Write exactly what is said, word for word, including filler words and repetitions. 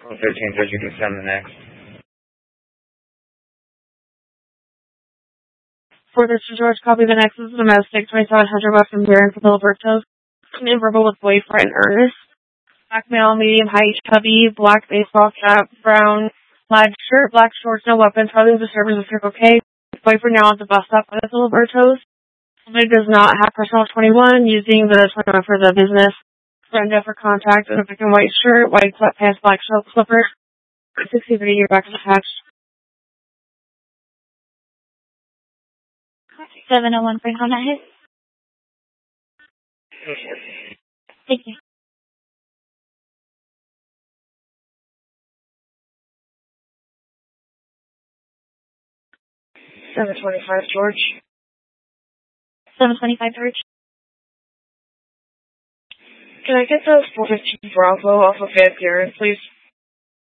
thirteen George, you can send the next. For this George, copy the next is domestic, twenty-seven hundred west from here in Filiberto. Verbal with boyfriend Ernest. Black male, medium height, chubby, black baseball cap, brown, plaid shirt, black shorts, no weapons, probably the service of Circle K. Boyfriend now at the bus stop by the Filibertos. Somebody does not have personal twenty-one, using the twenty-one for the business. Brenda for contact, in a black and white shirt, white sweatpants, black slippers. sixty thirty, your back is attached. seven oh one for Hana hit. Thank you. seven twenty-five, George. seven twenty-five, George. Can I get the four fifteen Bravo off of Van Buren, please?